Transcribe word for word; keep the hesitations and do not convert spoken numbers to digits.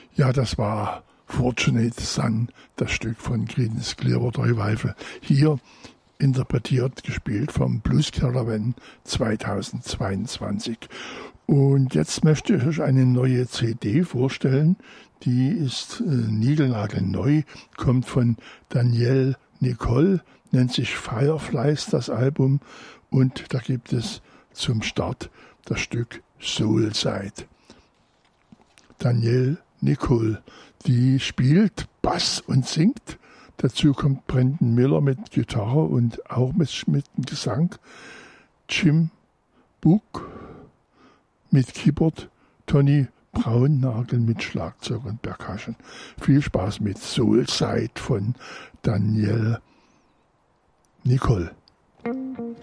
Ja, das war Fortunate Son, das Stück von Creedence Clearwater Revival. Hier interpretiert, gespielt vom Blues Caravan zweitausendzweiundzwanzig. Und jetzt möchte ich euch eine neue C D vorstellen. Die ist äh, niegelnagelneu, kommt von Danielle Nicole, nennt sich Fireflies, das Album. Und da gibt es zum Start das Stück Soulside. Danielle Nicole, die spielt Bass und singt. Dazu kommt Brendan Miller mit Gitarre und auch mit, mit Gesang. Jim Book mit Keyboard, Tony Braunagel mit Schlagzeug und Percussion. Viel Spaß mit Soulside von Danielle Nicole.